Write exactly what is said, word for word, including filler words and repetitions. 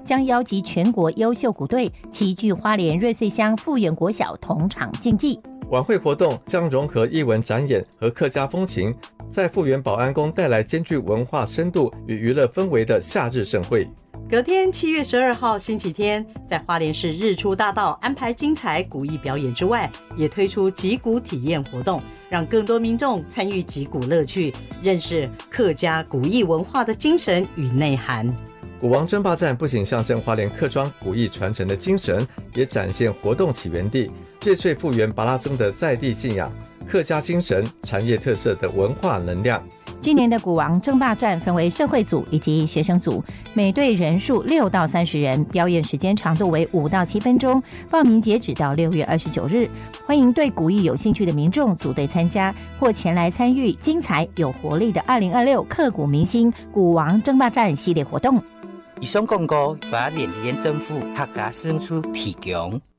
将邀集全国优秀鼓队齐聚花莲瑞穗乡富源国小同场竞技。 晚会活动将融合艺文展演和客家风情，在富源保安宫带来兼具文化深度与娱乐氛围的夏日盛会。 隔天七月十二号星期天，在花莲市日出大道安排精彩古艺表演之外，也推出击鼓体验活动，让更多民众参与击鼓乐趣，认识客家古艺文化的精神与内涵。 鼓王争霸战不仅象征花莲客庄古艺传承的精神，也展现活动起源地瑞穗富源拔拉宗的在地信仰、客家精神、产业特色的文化能量。 今年的鼓王争霸战分为社会组以及学生组，每队人数六到三十人，表演时间长度为五到七分钟。报名截止到六月二十九日，欢迎对鼓艺有兴趣的民众组队参加，或前来参与精彩有活力的二零二六刻骨铭心鼓王争霸战系列活动。 以上广告由花莲县政府客家事务处提供。